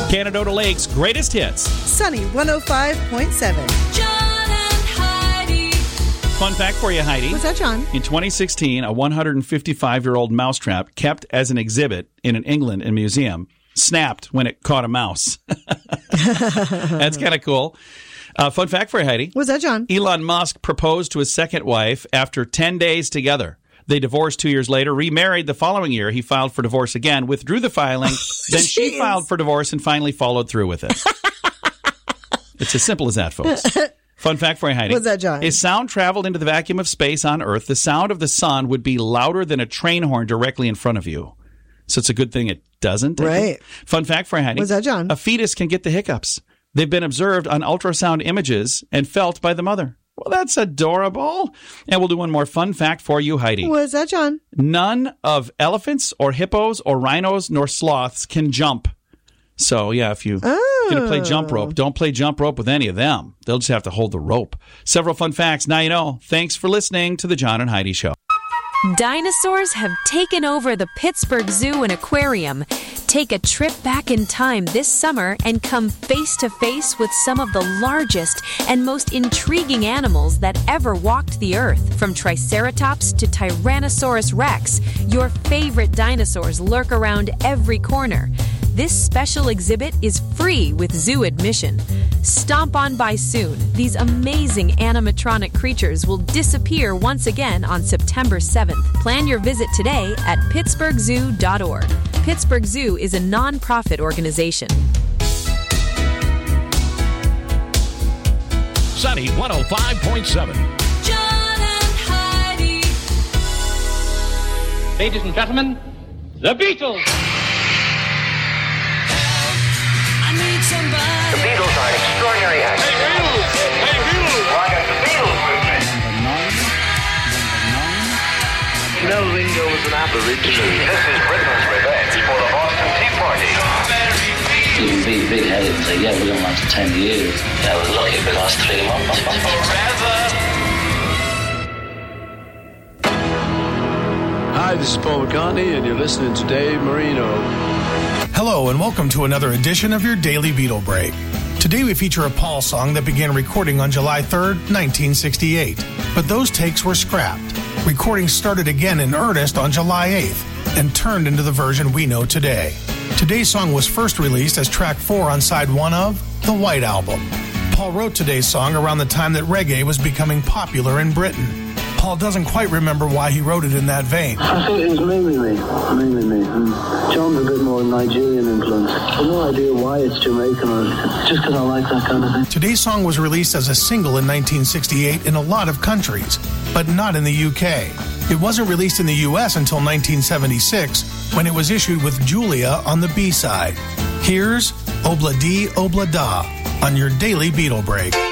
Canadota Lake's greatest hits. Sunny 105.7. John and Heidi. Fun fact for you, Heidi. What's that, John? In 2016, a 155-year-old mousetrap kept as an exhibit in an England museum snapped when it caught a mouse. That's kind of cool. Fun fact for you, Heidi. What's that, John? Elon Musk proposed to his second wife after 10 days together. They divorced 2 years later, remarried the following year. He filed for divorce again, withdrew the filing. Then she filed for divorce and finally followed through with it. It's as simple as that, folks. Fun fact for you, Heidi. What's that, John? If sound traveled into the vacuum of space on Earth, the sound of the sun would be louder than a train horn directly in front of you. So it's a good thing it doesn't. Right. Fun fact for you, Heidi. What's that, John? A fetus can get the hiccups. They've been observed on ultrasound images and felt by the mother. Well, that's adorable. And we'll do one more fun fact for you, Heidi. What's that, John? None of elephants or hippos or rhinos nor sloths can jump. So, yeah, if you're going to play jump rope, don't play jump rope with any of them. They'll just have to hold the rope. Several fun facts. Now you know. Thanks for listening to the John and Heidi Show. Dinosaurs have taken over the Pittsburgh Zoo and Aquarium. Take a trip back in time this summer and come face to face with some of the largest and most intriguing animals that ever walked the earth. From Triceratops to Tyrannosaurus Rex, your favorite dinosaurs lurk around every corner. This special exhibit is free with zoo admission. Stomp on by soon. These amazing animatronic creatures will disappear once again on September 7th. Plan your visit today at pittsburghzoo.org. Pittsburgh Zoo is a non-profit organization. Sunny 105.7. John and Heidi. Ladies and gentlemen, the Beatles. I need somebody. The Beatles are an extraordinary act. Hey, Beatles! Hey, Beatles! Well, I got the Beatles movement. No, Ringo was an Aborigine. This is Britain's revenge for the Boston Tea Party. You can be big-headed and say, yeah, we're going to last 10 years. Yeah, we're lucky if it lasts 3 months. Hi, this is Paul McCartney, and you're listening to Dave Marino. Hello, and welcome to another edition of your Daily Beatle Break. Today we feature a Paul song that began recording on July 3rd, 1968. But those takes were scrapped. Recording started again in earnest on July 8th and turned into the version we know today. Today's song was first released as track 4 on side 1 of The White Album. Paul wrote today's song around the time that reggae was becoming popular in Britain. Paul doesn't quite remember why he wrote it in that vein. I think it was mainly me. John's a bit more Nigerian influence. I've no idea why it's Jamaican, or just because I like that kind of thing. Today's song was released as a single in 1968 in a lot of countries, but not in the UK. It wasn't released in the US until 1976, when it was issued with Julia on the B-side. Here's Obla Dee Obla Da on your Daily Beatle Break.